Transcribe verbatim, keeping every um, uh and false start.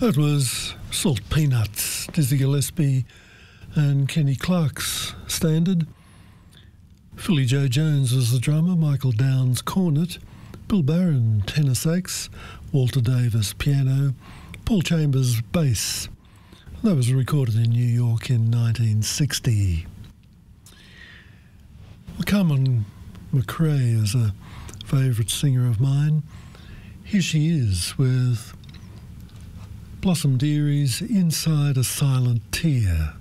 That was Salt Peanuts, Dizzy Gillespie and Kenny Clark's standard. Philly Joe Jones was the drummer, Michael Downs cornet, Bill Barron tenor sax, Walter Davis piano, Paul Chambers bass. That was recorded in New York in nineteen sixty. Well, Carmen McRae is a favourite singer of mine. Here she is with Blossom Deary's Inside a Silent Tear.